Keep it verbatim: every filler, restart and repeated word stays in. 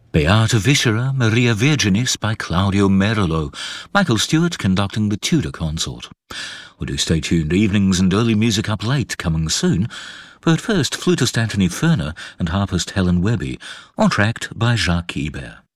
Beata Viscera Maria Virginis by Claudio Merillo, Michael Stewart conducting the Tudor consort. Well, do stay tuned, evenings and early music up late coming soon, but first flutist Anthony Ferner and harpist Helen Webby, entr'acte by Jacques Ibert.